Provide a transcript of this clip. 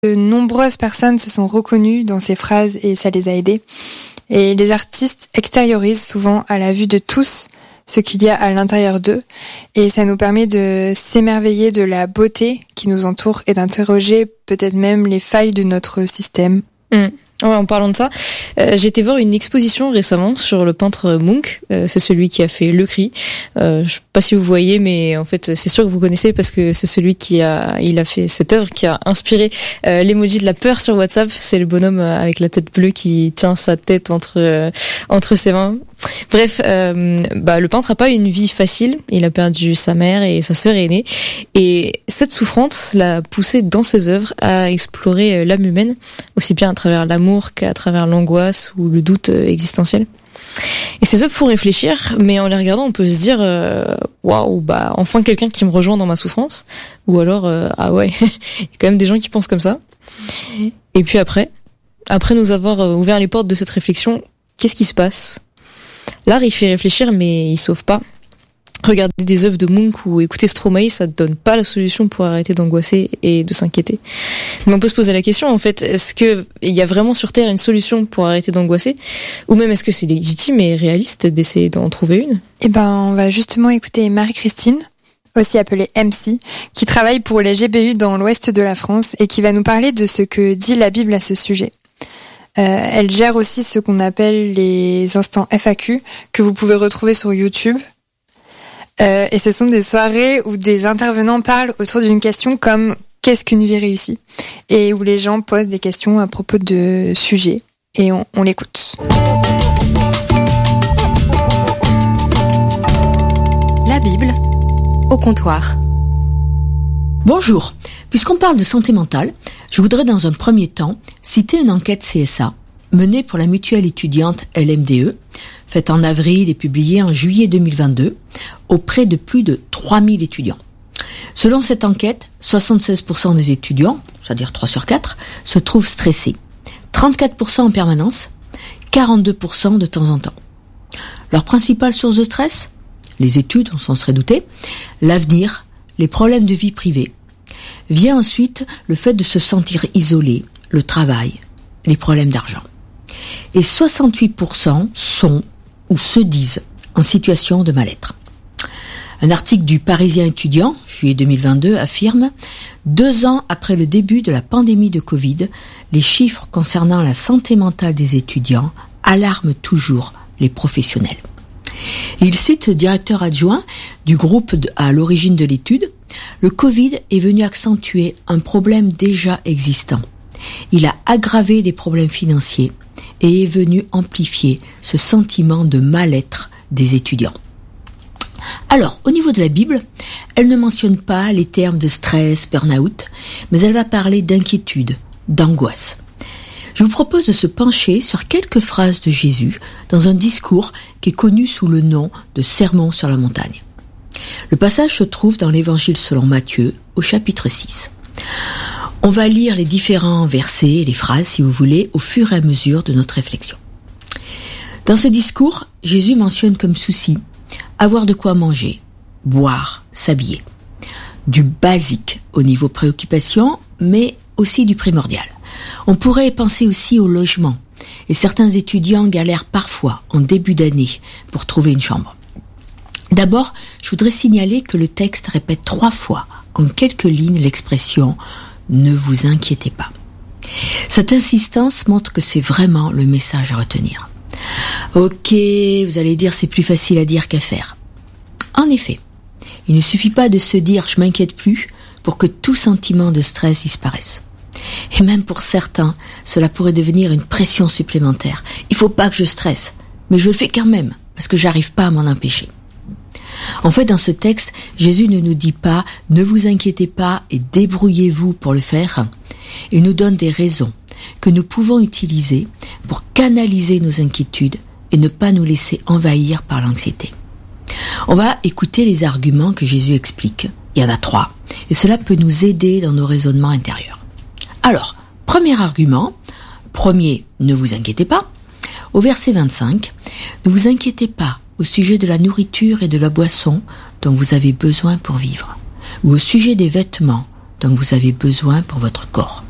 De nombreuses personnes se sont reconnues dans ces phrases et ça les a aidées. Et les artistes extériorisent souvent à la vue de tous ce qu'il y a à l'intérieur d'eux. Et ça nous permet de s'émerveiller de la beauté qui nous entoure et d'interroger peut-être même les failles de notre système. Ouais, en parlant de ça, j'ai été voir une exposition récemment sur le peintre Munch. C'est celui qui a fait Le Cri. Je sais pas si vous voyez, mais en fait, c'est sûr que vous connaissez parce que c'est celui il a fait cette œuvre qui a inspiré l'emoji de la peur sur WhatsApp. C'est le bonhomme avec la tête bleue qui tient sa tête entre ses mains. Bref, le peintre a pas eu une vie facile. Il a perdu sa mère et sa sœur aînée. Et cette souffrance l'a poussé dans ses œuvres à explorer l'âme humaine, aussi bien à travers l'amour qu'à travers l'angoisse ou le doute existentiel. Et ces œuvres font réfléchir, mais en les regardant, on peut se dire waouh, enfin quelqu'un qui me rejoint dans ma souffrance. Ou alors ah ouais, il y a quand même des gens qui pensent comme ça. Et puis après nous avoir ouvert les portes de cette réflexion, qu'est-ce qui se passe ? L'art, il fait réfléchir, mais il sauve pas. Regarder des œuvres de Munch ou écouter Stromae, ça te donne pas la solution pour arrêter d'angoisser et de s'inquiéter. Mais on peut se poser la question, en fait, est-ce que il y a vraiment sur Terre une solution pour arrêter d'angoisser? Ou même est-ce que c'est légitime et réaliste d'essayer d'en trouver une? On va justement écouter Marie-Christine, aussi appelée MC, qui travaille pour les GBU dans l'ouest de la France et qui va nous parler de ce que dit la Bible à ce sujet. Elle gère aussi ce qu'on appelle les instants FAQ que vous pouvez retrouver sur YouTube. Et ce sont des soirées où des intervenants parlent autour d'une question comme « Qu'est-ce qu'une vie réussie ?» et où les gens posent des questions à propos de sujets. Et on l'écoute. La Bible au comptoir. Bonjour, puisqu'on parle de santé mentale, je voudrais dans un premier temps citer une enquête CSA menée pour la mutuelle étudiante LMDE, faite en avril et publiée en juillet 2022, auprès de plus de 3000 étudiants. Selon cette enquête, 76% des étudiants, c'est-à-dire 3 sur 4, se trouvent stressés, 34% en permanence, 42% de temps en temps. Leur principale source de stress ? Les études, on s'en serait douté, l'avenir, les problèmes de vie privée. Vient ensuite le fait de se sentir isolé, le travail, les problèmes d'argent. Et 68% sont ou se disent en situation de mal-être. Un article du Parisien étudiant, juillet 2022, affirme « 2 ans après le début de la pandémie de Covid, les chiffres concernant la santé mentale des étudiants alarment toujours les professionnels. » Il cite le directeur adjoint du groupe à l'origine de l'étude. Le Covid est venu accentuer un problème déjà existant. Il a aggravé des problèmes financiers et est venu amplifier ce sentiment de mal-être des étudiants. Alors, au niveau de la Bible, elle ne mentionne pas les termes de stress, burn-out, mais elle va parler d'inquiétude, d'angoisse. Je vous propose de se pencher sur quelques phrases de Jésus dans un discours qui est connu sous le nom de Sermon sur la montagne. Le passage se trouve dans l'Évangile selon Matthieu, au chapitre 6. On va lire les différents versets et les phrases, si vous voulez, au fur et à mesure de notre réflexion. Dans ce discours, Jésus mentionne comme souci avoir de quoi manger, boire, s'habiller. Du basique au niveau préoccupation, mais aussi du primordial. On pourrait penser aussi au logement, et certains étudiants galèrent parfois en début d'année pour trouver une chambre. D'abord, je voudrais signaler que le texte répète 3 fois, en quelques lignes, l'expression « ne vous inquiétez pas ». Cette insistance montre que c'est vraiment le message à retenir. Ok, vous allez dire c'est plus facile à dire qu'à faire. En effet, il ne suffit pas de se dire « je m'inquiète plus » pour que tout sentiment de stress disparaisse. Et même pour certains, cela pourrait devenir une pression supplémentaire. Il faut pas que je stresse, mais je le fais quand même, parce que j'arrive pas à m'en empêcher. En fait, dans ce texte, Jésus ne nous dit pas « ne vous inquiétez pas et débrouillez-vous pour le faire ». Il nous donne des raisons que nous pouvons utiliser pour canaliser nos inquiétudes et ne pas nous laisser envahir par l'anxiété. On va écouter les arguments que Jésus explique. Il y en a 3, et cela peut nous aider dans nos raisonnements intérieurs. Alors, premier argument, ne vous inquiétez pas. Au verset 25, ne vous inquiétez pas au sujet de la nourriture et de la boisson dont vous avez besoin pour vivre, ou au sujet des vêtements dont vous avez besoin pour votre corps.